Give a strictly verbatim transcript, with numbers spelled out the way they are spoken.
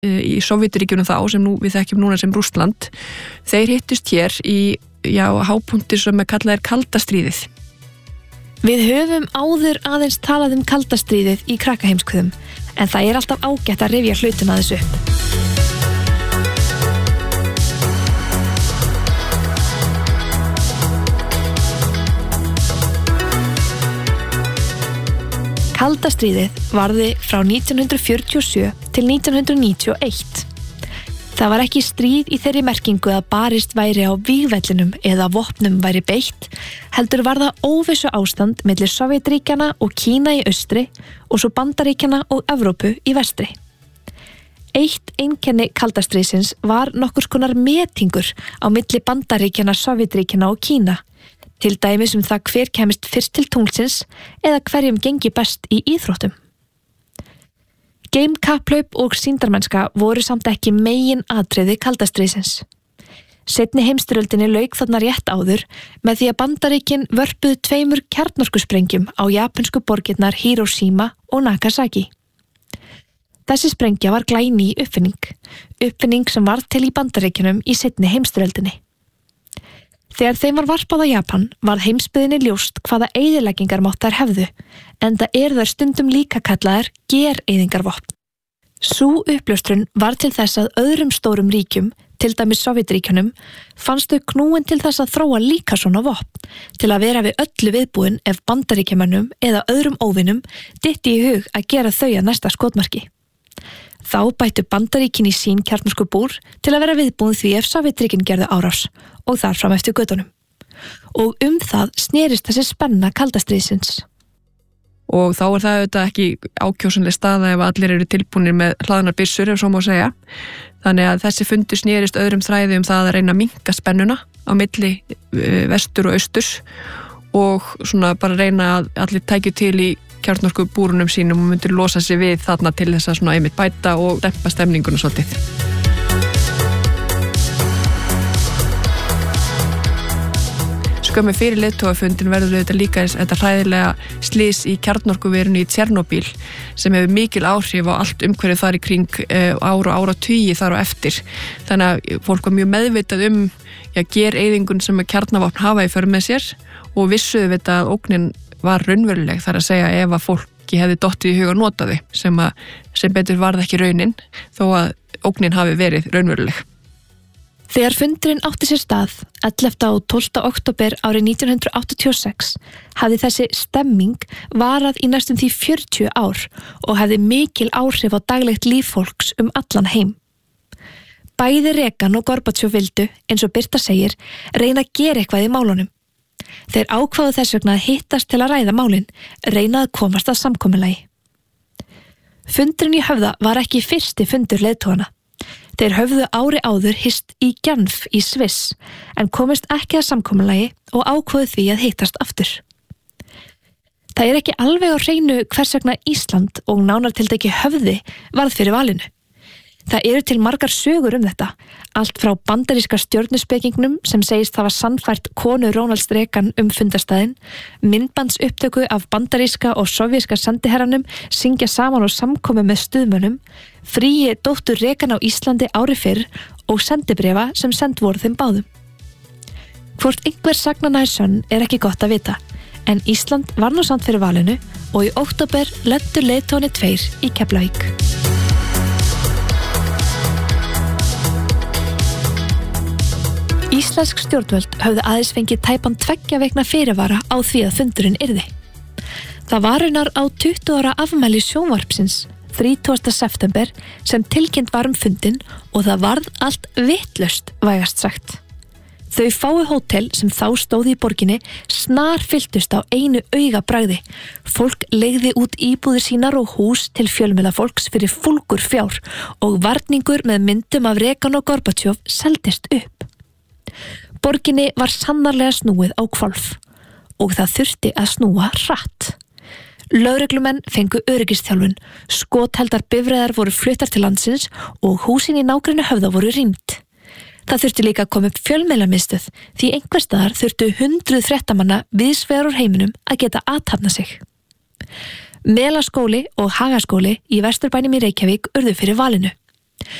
í Sovétríkjunum þá, sem nú, við þekkjum núna sem Rússland, þeir hittust hér í já, hápunkti sem er kallaðir kalda stríðið. Við höfum áður aðeins talað um kalda stríðið í Krakkaheimskviðum, en það er alltaf ágætt að rifja hlutina þessu upp. Kalda stríðið varði frá nítján hundrað fjörutíu og sjö til nítján hundrað níutíu og eitt. Það var ekki stríð í þeirri merkingu að barist væri á vígvellinum eða vopnum væri beitt, heldur var það óvissu ástand milli Sovétríkjanna og Kína í austri og svo Bandaríkjanna og Evrópu í vestri. Eitt einkenni kalda stríðsins var nokkurs konar metingur á milli Bandaríkjanna, Sovétríkjanna og Kína, til dæmis um það hver kemist fyrst til tunglsins eða hverjum gengi best í íþróttum. Geimkapphlaup og sýndarmennska voru samt ekki megin atriði kalda stríðsins. Seinni heimsstyrjöldinni lauk þarna rétt áður með því að Bandaríkin vörpuðu tveimur kjarnorkusprengjum á japönsku borgirnar Hiroshima og Nagasaki. Þessi sprengja var glæný uppfinning, uppfinning sem varð til í Bandaríkjunum í seinni heimsstyrjöldinni. Þegar þeim var varpað á Japan var heimsbyggðinni ljóst hvaða eyðileggingarmátt þær hefðu, enda eru þær stundum líka kallaðar gereyðingarvopn. Sú uppljóstrun var til þess að öðrum stórum ríkjum, til dæmis Sovétríkjunum, fannst þau knúin til þess að þróa líka svona vopn, til að vera við öllu viðbúin ef Bandaríkjamönnum eða öðrum óvinum dytti í hug að gera þau að næsta skotmarki. Þá bættu Bandaríkin í sín kjarnorkubúr til að vera viðbúin því ef Sovétríkin gerðu árás og þar fram eftir götunum. Og um það snerist þessi spenna kalda stríðsins. Og þá er það auðvitað ekki ákjósanleg staða ef allir eru tilbúnir með hlaðnar byssur, ef svo má segja. Þannig að þessi fundur snerist öðrum þræði um það að reyna að minnka spennuna á milli vestur og austurs og svona bara reyna að allir tækju til í kjarnorku búrunum sínum og myndir losa sig við þarna til þess að svona einmitt bæta og dempa stemninguna svolítið. Skömmu fyrir leiðtogafundin verður auðvitað líka þetta hræðilega slys í kjarnorkuverinu í Tjernobyl sem hefur mikil áhrif á allt umhverfið þar í kring ára og ára tugi þar og eftir. Þannig að fólk var mjög meðvitað um ja, gereyðingun sem kjarnavopn hafa í för með sér og vissuðu þetta að ógnin var raunveruleg, þar að segja ef að fólki hefði dottið í hug að nota þau sem, að, sem betur varð ekki raunin þó að ógnin hafi verið raunveruleg. Þegar fundurinn átti sér stað ellefta og tólfta október árið nítján hundrað áttatíu og sex hafði þessi stemming varað í næstum því fjörutíu ár og hefði mikil áhrif á daglegt líf fólks um allan heim. Bæði Reagan og Gorbatsjov vildu, eins og Birta segir, reyna að gera eitthvað í málunum. Þeir ákváðu þess vegna að hittast til að ræða málin, reyna að komast að samkomulagi. Fundurinn í Höfða var ekki fyrsti fundur leiðtogana. Þeir höfðu ári áður hist í Genf í Sviss, en komist ekki að samkomulagi og ákváðu því að hittast aftur. Það er ekki alveg á hreinu hvers vegna Ísland og nánar tiltekki Höfði varð fyrir valinu. Það eru til margar sögur um þetta, allt frá bandaríska stjörnuspekingnum sem segist hafa sannfært konu Ronald Reagan um fundarstaðinn, myndbandsupptöku af bandaríska og sovjíska sendiherranum syngja saman og samkomu með stuðmönnum, fríi dóttur Reagan á Íslandi ári fyrr og sendibrefa sem send voru þeim báðum. Hvort einhver sagnanna er sönn er ekki gott að vita, en Ísland var nú samt fyrir valinu og í október lentu leiðtogarnir tveir í Keflavík. Íslensk stjórnvöld höfðu aðeins fengið tæpan tveggja vegna fyrirvara á því að fundurinn yrði. Það var raunar á tuttugu ára afmæli sjónvarpsins, þrítugasta september, sem tilkynnt var um fundinn og það varð allt vitlaust, vægast sagt. Þau fáu hótel sem þá stóði í borginni snar fylltust á einu augabragði. Fólk leigði út íbúðir sínar og hús til fjölmiðlafólks fyrir fúlgur fjár og varningur með myndum af Reagan og Gorbatsjov seldist upp. Borginni var sannarlega snúið á hvolf og það þurfti að snúa hratt. Lögreglumenn fengu öryggisþjálfun, skotheldar bifreiðar voru fluttar til landsins og húsin í nágrenni Höfða voru rýmd. Það þurfti líka að koma upp fjölmiðlamiðstöð því einhvers staðar þurftu hundruð fréttamanna víðsvegar úr heiminum að geta athafnað sig. Melaskóli og Hagaskóli í Vesturbænum í Reykjavík urðu fyrir valinu.